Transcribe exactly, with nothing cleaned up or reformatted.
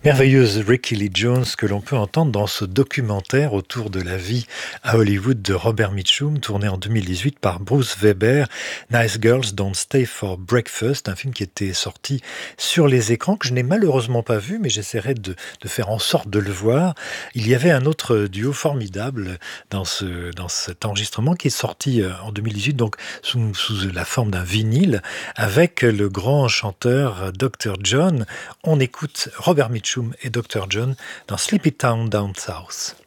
Merveilleuse Ricky Lee Jones que l'on peut entendre dans ce documentaire autour de la vie à Hollywood de Robert Mitchum, tourné en deux mille dix-huit par Bruce Weber, Nice Girls Don't Stay for Breakfast, un film qui était sorti sur les écrans, que je n'ai malheureusement pas vu, mais j'essaierai de, de faire en sorte de le voir. Il y avait un autre duo formidable dans, ce, dans cet enregistrement qui est sorti en deux mille dix-huit, donc sous, sous la forme d'un vinyle, avec le grand chanteur docteur John. On écoute Robert Mitchum et docteur John dans Sleepy Town Down South.